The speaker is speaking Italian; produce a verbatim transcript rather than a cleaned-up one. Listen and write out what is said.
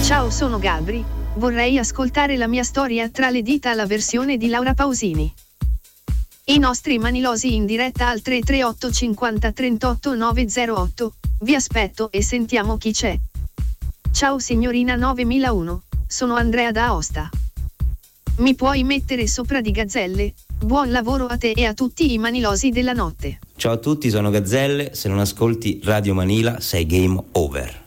Ciao, sono Gabri, vorrei ascoltare la mia storia tra le dita alla versione di Laura Pausini. I nostri manilosi in diretta al tre tre otto cinquanta trentotto novecentotto, vi aspetto e sentiamo chi c'è. Ciao signorina novemilauno, sono Andrea da Aosta. Mi puoi mettere sopra di Gazzelle? Buon lavoro a te e a tutti i manilosi della notte. Ciao a tutti, sono Gazzelle, se non ascolti Radio Manila sei game over.